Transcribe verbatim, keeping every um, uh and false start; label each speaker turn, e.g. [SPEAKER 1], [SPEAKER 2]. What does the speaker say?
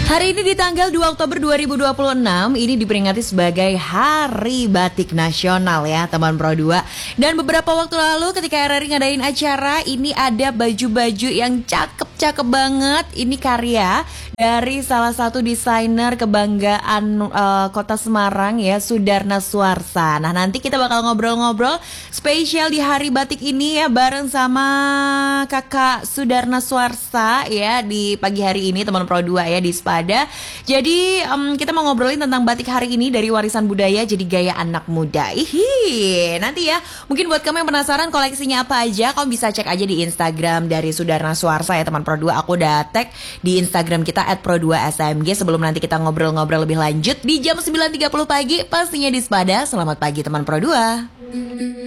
[SPEAKER 1] Hari ini di tanggal dua Oktober dua ribu dua puluh enam ini diperingati sebagai Hari Batik Nasional ya teman Pro dua. Dan beberapa waktu lalu ketika R R I ngadain acara ini ada baju-baju yang cakep-cakep banget. Ini karya dari salah satu desainer kebanggaan uh, Kota Semarang ya, Sudarna Suarsa. Nah nanti kita bakal ngobrol-ngobrol spesial di Hari Batik ini ya bareng sama kakak Sudarna Suarsa ya di pagi hari ini teman Pro dua ya di Spada. Jadi um, kita mau ngobrolin tentang batik hari ini dari warisan budaya jadi gaya anak muda. Ihi, nanti ya mungkin buat kamu yang penasaran koleksinya apa aja, kamu bisa cek aja di Instagram dari Sudarna Suarsa ya teman Pro dua. Aku udah tag di Instagram kita at pro dua S M G sebelum nanti kita ngobrol-ngobrol lebih lanjut di jam sembilan tiga puluh pagi pastinya di Spada. Selamat pagi teman Pro dua.